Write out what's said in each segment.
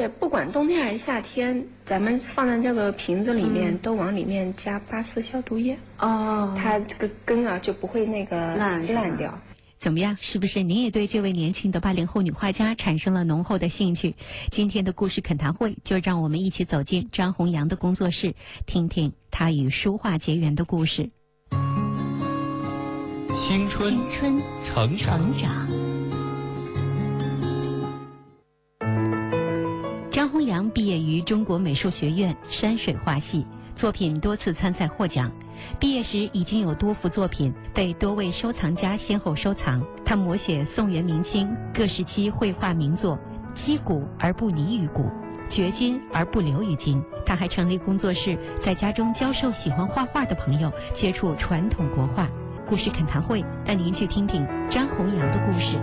且不管冬天还是夏天，咱们放在这个瓶子里面，都往里面加8四消毒液。哦，它这个根啊就不会那个烂掉。 怎么样？是不是您也对这位年轻的80后女画家产生了浓厚的兴趣？今天的故事恳谈会，就让我们一起走进张弘洋的工作室，听听他与书画结缘的故事。 青春成长。 张弘洋毕业于中国美术学院山水画系，作品多次参赛获奖。毕业时已经有多幅作品被多位收藏家先后收藏。他摹写宋元明清各时期绘画名作，击鼓而不泥于鼓，掘金而不流于金。他还成立工作室，在家中教授喜欢画画的朋友接触传统国画。故事恳谈会带您去听听张弘洋的故事。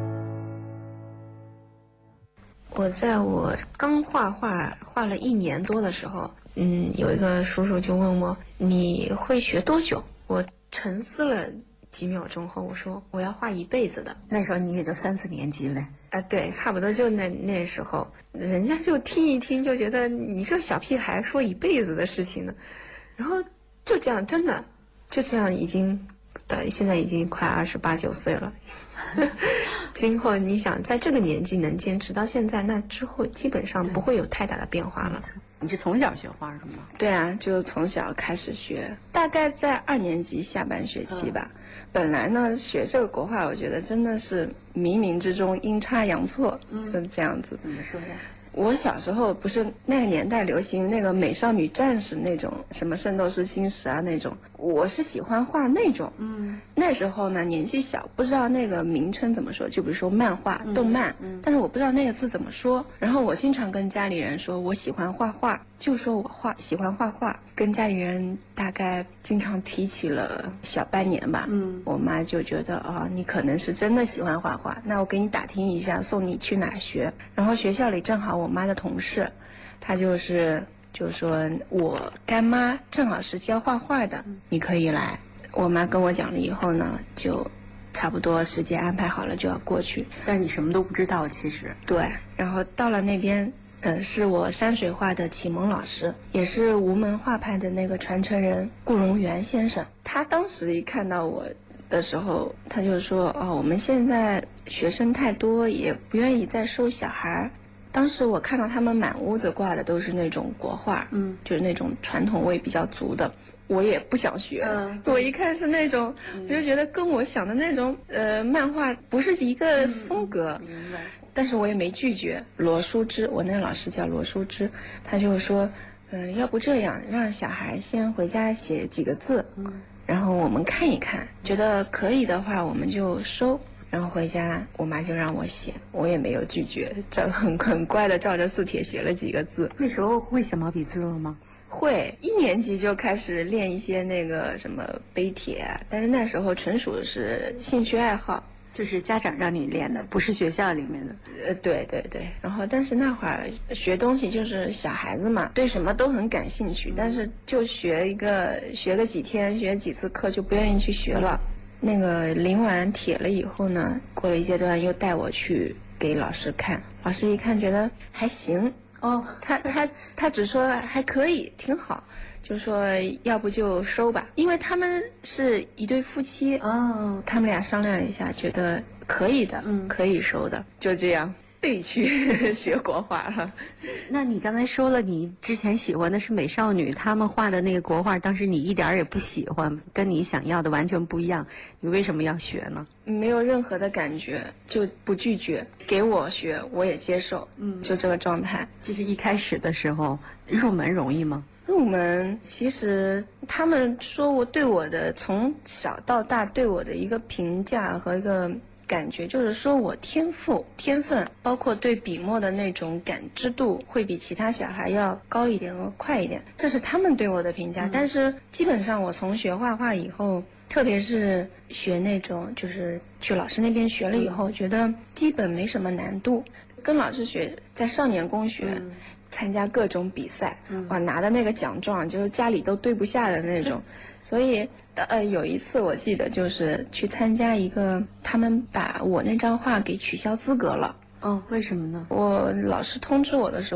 我在我刚画了1年多的时候，有一个叔叔就问我，你会学多久？我沉思了几秒钟后，我说我要画一辈子的。 那时候你也就3、4年级了。 对，差不多就那时候，人家就听一听就觉得你这小屁孩说一辈子的事情呢，然后就这样，真的就这样，现在已经快28、29岁了。今后你想在这个年纪能坚持到现在，那之后基本上不会有太大的变化了。 你是从小学画是吗？ 对啊，就从小开始学，大概在2年级下半学期吧。本来呢学这个国画，我觉得真的是冥冥之中阴差阳错，是这样子。 怎么说呀？ 我小时候不是那个年代流行那个美少女战士那种什么圣斗士星矢啊那种，我是喜欢画那种。那时候呢年纪小，不知道那个名称怎么说，就比如说漫画、动漫，但是我不知道那个字怎么说。然后我经常跟家里人说我喜欢画画，就说我喜欢画画，跟家里人大概经常提起了小半年吧。我妈就觉得你可能是真的喜欢画画，那我给你打听一下，送你去哪学。然后学校里正好我妈的同事，她就说我干妈正好是教画画的，你可以来。我妈跟我讲了以后呢，就差不多时间安排好了就要过去。 但是你什么都不知道其实。 对，然后到了那边是我山水画的启蒙老师，也是吴门画派的那个传承人顾荣元先生。他当时一看到我的时候，他就说我们现在学生太多，也不愿意再收小孩。当时我看到他们满屋子挂的都是那种国画，就是那种传统味比较足的，我也不想学。我一看是那种，我就觉得跟我想的那种漫画不是一个风格。 明白。 但是我也没拒绝。罗淑芝，我那个老师叫罗淑芝，他就说要不这样，让小孩先回家写几个字，然后我们看一看，觉得可以的话我们就收。然后回家我妈就让我写，我也没有拒绝，很乖的照着字帖写了几个字。 那时候会写毛笔字了吗？ 会，1年级就开始练一些那个什么碑帖，但是那时候纯属是兴趣爱好， 就是家长让你练的，不是学校里面的。 对。然后但是那会儿学东西就是小孩子嘛，对什么都很感兴趣，但是就学个几天，学几次课就不愿意去学了。那个临完帖了以后呢，过了一阶段又带我去给老师看，老师一看觉得还行。他只说还可以，挺好，就说要不就收吧，因为他们是一对夫妻。他们俩商量一下，觉得可以的，可以收的，就这样对去学国画了。 那你刚才说了，你之前喜欢的是美少女，他们画的那个国画，当时你一点也不喜欢，跟你想要的完全不一样，你为什么要学呢？ 没有任何的感觉，就不拒绝，给我学我也接受，就这个状态。 就是一开始的时候入门容易吗？ 入门其实他们说我对我的从小到大对我的一个评价和一个感觉，就是说我天分，包括对笔墨的那种感知度会比其他小孩要高一点和快一点，这是他们对我的评价。但是基本上我从学画画以后，特别是学那种就是去老师那边学了以后，觉得基本没什么难度。跟老师学，在少年宫学参加各种比赛，拿的那个奖状就是家里都堆不下的那种。所以有一次我记得就是去参加一个，他们把我那张画给取消资格了。 为什么呢？ 我老师通知我的时候